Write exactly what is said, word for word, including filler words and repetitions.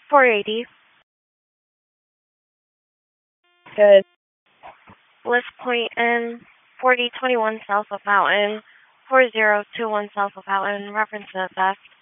four eighty. Good. Bliss Point Inn, forty twenty-one South of Mountain, four zero two one South of Mountain, reference to the theft.